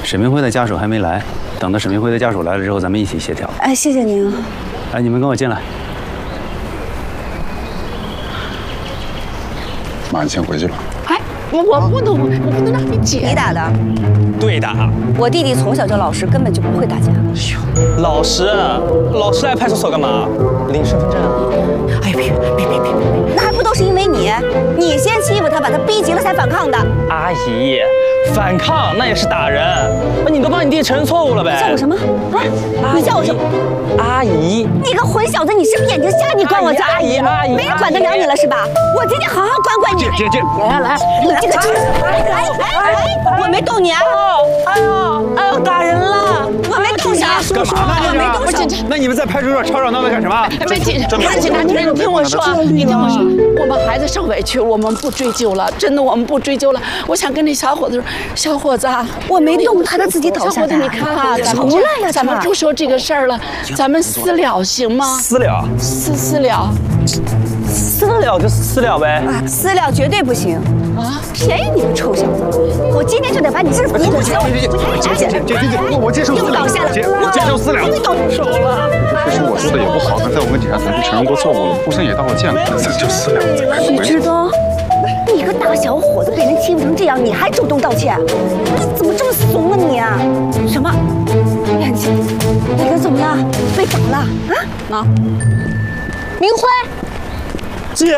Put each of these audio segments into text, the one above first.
沈明辉的家属还没来，等到沈明辉的家属来了之后，咱们一起协调。 哎，谢谢您。 哎，你们跟我进来。 妈，你先回去吧。 哎，我不能让你姐。 你打的？ 对打。 我弟弟从小就老实，根本就不会打架。 老实来派出所干嘛？领身份证啊！ 哎，别！ 那还不都是因为你先欺负他，把他逼急了才反抗的。 阿姨，反抗那也是打人。那你都帮你弟承认错误了呗？ 叫我什么啊？你叫我什么？ 阿姨， 你个混小子，你是不是眼睛瞎？你管我叫阿姨？没人管得了你了是吧？我今天好好管管你。 姐， 来，你这个来，我没动你啊！ 哎呦，打人了！ 我没动你， 干嘛呢？ 我没动手。 那你们在派出所吵吵闹闹干什么？ 别警察，你听我说，我们孩子受委屈，我们不追究了，真的，我们不追究了。我想跟那小伙子说，小伙子， 我没动他，他自己倒下的。 你看啊，咱们不说这个事儿了，咱们私了行吗？ 私了， 私了。 私了就私了呗。 私了绝对不行啊！便宜你个臭小子！我今天就得把你制服！你不行！ 姐，我接受私了。 又倒下了！ 我接受私了。 手了！ 其实我说的也不好，刚才我跟警察同志承认过错误了，互相也道过歉了，咱就私了。 许志东，你个大小伙子被人欺负成这样，你还主动道歉？你怎么这么怂啊你啊？什么？眼睛？那个怎么了？被打了啊？明辉。 姐，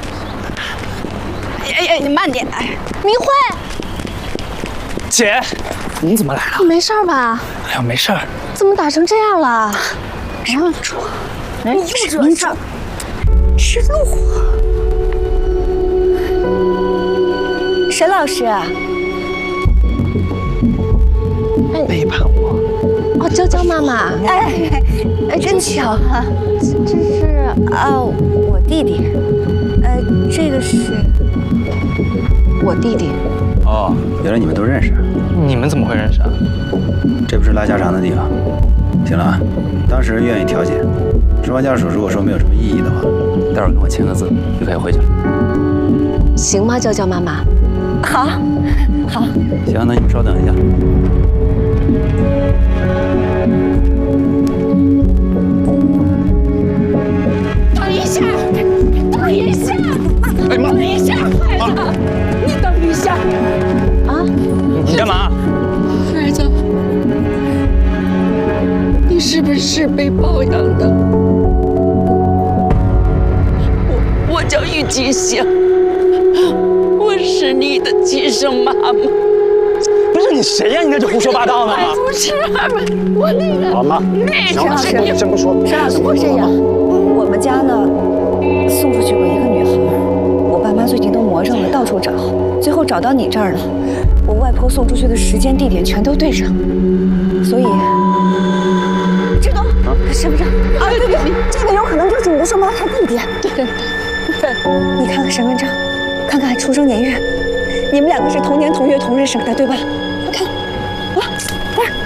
哎，你慢点！哎，明辉， 姐，你怎么来了？ 没事吧？ 哎呀，没事儿。 怎么打成这样了？你又惹上是怒火。沈老师， 背叛我。 哦，娇娇妈妈，哎，真巧哈！这是我弟弟，这个是我弟弟。 哦，原来你们都认识。 你们怎么会认识啊？ 这不是拉家常的地方。行了啊，当事人愿意调解，双方家属如果说没有什么异议的话，待会儿跟我签个字就可以回去了。 行吗，娇娇妈妈？好。 行，那你们稍等一下。 等一下！ 哎妈！ 等一下，孩子，你等一下啊！ 你干嘛？ 孩子，你是不是被包养的？我叫郁金香，我是你的亲生妈妈。 不是你谁呀？你在这胡说八道呢？ 不是，我那个。 好妈， 沈老师， 先不说。 沈老师不是这样，我们家呢送出去过一个女孩，我爸妈最近都魔怔了，到处找，最后找到你这儿了。我外婆送出去的时间地点全都对上，所以志东，身份证啊，对，这个有可能就是你的双胞胎弟弟。对，你看看身份证，看看出生年月，你们两个是同年同月同日生的，对吧？看，这儿。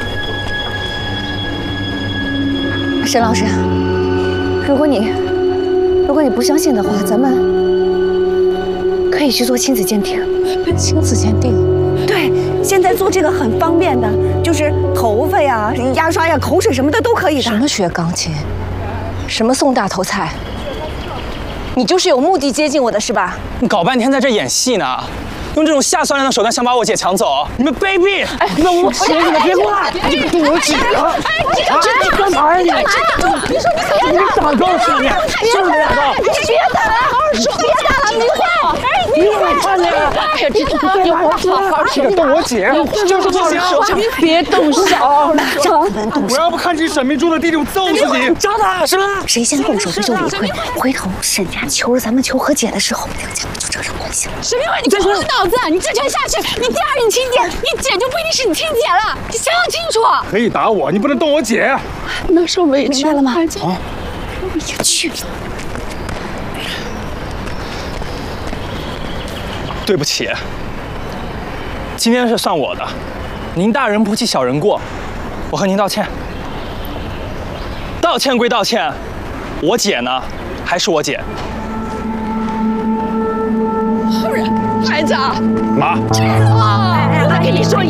沈老师，如果你不相信的话，咱们可以去做亲子鉴定。亲子鉴定？对，现在做这个很方便的，就是头发呀、牙刷呀、口水什么的都可以的。 什么学钢琴，什么送大头菜，你就是有目的接近我的是吧？ 你搞半天在这演戏呢，用这种下三滥的手段想把我姐抢走，你们卑鄙！你们无耻！你们别过来！你动我姐啊！你干嘛呀你？ 你说你怎么样？ 你打够是你，就是你俩的！ 你别打了，好好说，别打了，明慧！ 你看见？ 哎呀，这你好好说， 动我姐，就是不行！ 别动手！ 我要不看起沈明珠的弟弟，我揍死你！ 找他是吧？ 谁先动手谁就理亏。回头沈家求着咱们求和解的时候，两家就扯上关系了。 沈明伟，你动脑子！你这拳下去，你第二你亲姐，你姐就不一定是你亲姐了，你想想清楚。 可以打我，你不能动我姐。 那受委屈明白了吗？ 孩子， 我也去了。 对不起，今天是算我的，您大人不计小人过，我和您道歉。道歉归道歉，我姐呢，还是我姐。 孩子， 妈， 我跟你说。